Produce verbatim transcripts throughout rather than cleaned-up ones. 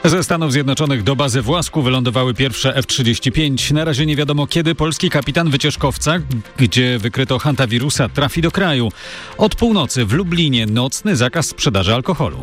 Ze Stanów Zjednoczonych do bazy w Łasku wylądowały pierwsze F trzydzieści pięć. Na razie nie wiadomo, kiedy polski kapitan wycieczkowca, gdzie wykryto hantawirusa, trafi do kraju. Od północy w Lublinie nocny zakaz sprzedaży alkoholu.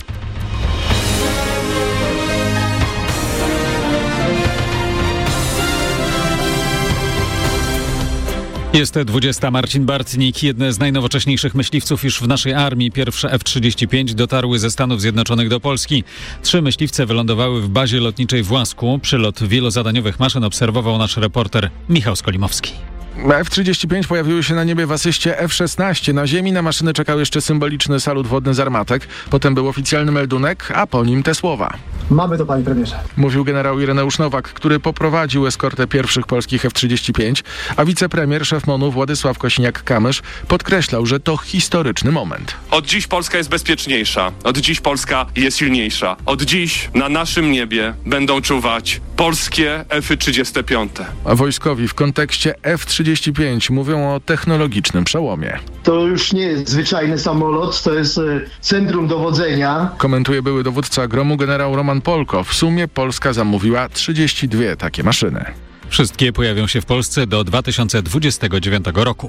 Jest dwudziesta. Marcin Bartnik. Jedne z najnowocześniejszych myśliwców już w naszej armii. Pierwsze F trzydzieści pięć dotarły ze Stanów Zjednoczonych do Polski. Trzy myśliwce wylądowały w bazie lotniczej w Łasku. Przylot wielozadaniowych maszyn obserwował nasz reporter Michał Skolimowski. F trzydzieści pięć pojawiły się na niebie w asyście F szesnaście. Na ziemi na maszyny czekał jeszcze symboliczny salut wodny z armatek. Potem był oficjalny meldunek, a po nim te słowa. Mamy to, panie premierze. Mówił generał Ireneusz Nowak, który poprowadził eskortę pierwszych polskich F trzydzieści pięć, a wicepremier, szef MONU Władysław Kosiniak-Kamysz podkreślał, że to historyczny moment. Od dziś Polska jest bezpieczniejsza. Od dziś Polska jest silniejsza. Od dziś na naszym niebie będą czuwać polskie F trzydzieści pięć. A wojskowi w kontekście F trzydzieści pięć mówią o technologicznym przełomie. To już nie jest zwyczajny samolot, to jest e, centrum dowodzenia. Komentuje były dowódca gromu generał Roman Polko. W sumie Polska zamówiła trzydzieści dwie takie maszyny. Wszystkie pojawią się w Polsce do dwa tysiące dwudziestego dziewiątego roku.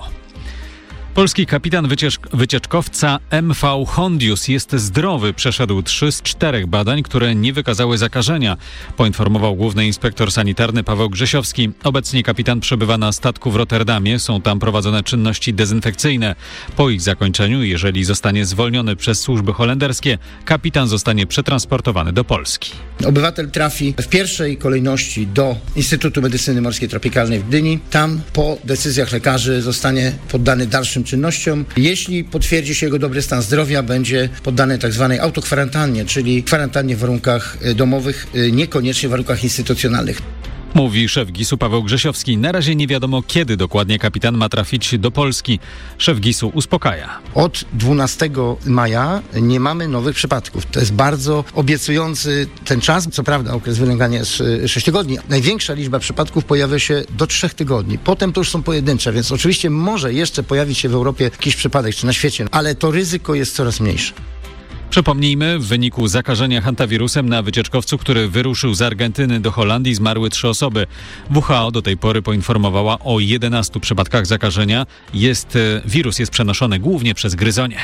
Polski kapitan wyciecz- wycieczkowca M V Hondius jest zdrowy. Przeszedł trzy z czterech badań, które nie wykazały zakażenia, poinformował główny inspektor sanitarny Paweł Grzesiowski. Obecnie kapitan przebywa na statku w Rotterdamie. Są tam prowadzone czynności dezynfekcyjne. Po ich zakończeniu, jeżeli zostanie zwolniony przez służby holenderskie, kapitan zostanie przetransportowany do Polski. Obywatel trafi w pierwszej kolejności do Instytutu Medycyny Morskiej Tropikalnej w Gdyni. Tam po decyzjach lekarzy zostanie poddany dalszym czynnościom. Jeśli potwierdzi się jego dobry stan zdrowia, będzie poddany tak zwanej autokwarantannie, czyli kwarantannie w warunkach domowych, niekoniecznie w warunkach instytucjonalnych. Mówi szef gisu Paweł Grzesiowski. Na razie nie wiadomo, kiedy dokładnie kapitan ma trafić do Polski. Szef gisu uspokaja. Od dwunastego maja nie mamy nowych przypadków. To jest bardzo obiecujący ten czas. Co prawda okres wylęgania jest sześć tygodni. Największa liczba przypadków pojawia się do trzech tygodni. Potem to już są pojedyncze, więc oczywiście może jeszcze pojawić się w Europie jakiś przypadek, czy na świecie, ale to ryzyko jest coraz mniejsze. Przypomnijmy, w wyniku zakażenia hantawirusem na wycieczkowcu, który wyruszył z Argentyny do Holandii, zmarły trzy osoby. W H O do tej pory poinformowała o jedenastu przypadkach zakażenia. Jest, wirus jest przenoszony głównie przez gryzonie.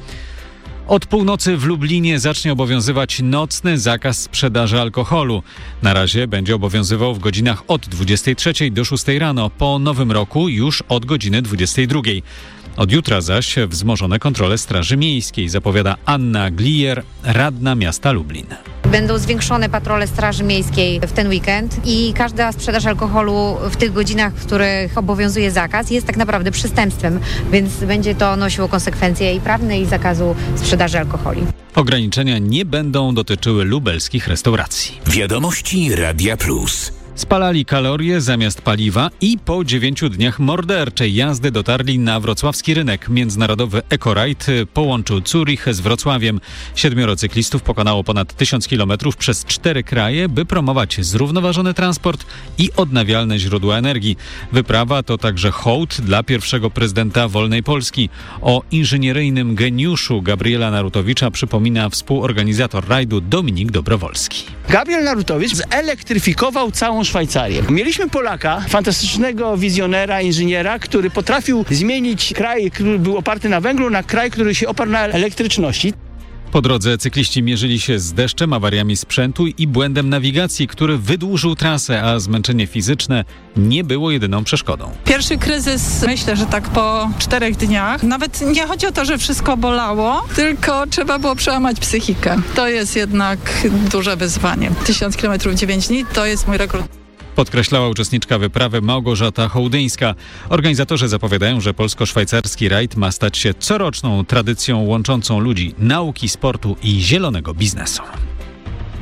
Od północy w Lublinie zacznie obowiązywać nocny zakaz sprzedaży alkoholu. Na razie będzie obowiązywał w godzinach od dwudziestej trzeciej do szóstej rano, po nowym roku już od godziny dwudziestej drugiej. Od jutra zaś wzmożone kontrole Straży Miejskiej, zapowiada Anna Glier, radna miasta Lublin. Będą zwiększone patrole Straży Miejskiej w ten weekend i każda sprzedaż alkoholu w tych godzinach, w których obowiązuje zakaz, jest tak naprawdę przestępstwem, więc będzie to nosiło konsekwencje i prawne, i zakazu sprzedaży alkoholi. Ograniczenia nie będą dotyczyły lubelskich restauracji. Wiadomości Radia Plus. Spalali kalorie zamiast paliwa i po dziewięciu dniach morderczej jazdy dotarli na wrocławski rynek. Międzynarodowy Eco-Ride połączył Zurich z Wrocławiem. Siedmioro cyklistów pokonało ponad tysiąc kilometrów przez cztery kraje, by promować zrównoważony transport i odnawialne źródła energii. Wyprawa to także hołd dla pierwszego prezydenta wolnej Polski. O inżynieryjnym geniuszu Gabriela Narutowicza przypomina współorganizator rajdu Dominik Dobrowolski. Gabriel Narutowicz zelektryfikował całą Szwajcarię. Mieliśmy Polaka, fantastycznego wizjonera, inżyniera, który potrafił zmienić kraj, który był oparty na węglu, na kraj, który się oparł na elektryczności. Po drodze cykliści mierzyli się z deszczem, awariami sprzętu i błędem nawigacji, który wydłużył trasę, a zmęczenie fizyczne nie było jedyną przeszkodą. Pierwszy kryzys, myślę, że tak po czterech dniach. Nawet nie chodzi o to, że wszystko bolało, tylko trzeba było przełamać psychikę. To jest jednak duże wyzwanie. Tysiąc kilometrów dziewięć dni to jest mój rekord. Podkreślała uczestniczka wyprawy Małgorzata Hołdyńska. Organizatorzy zapowiadają, że polsko-szwajcarski rajd ma stać się coroczną tradycją łączącą ludzi nauki, sportu i zielonego biznesu.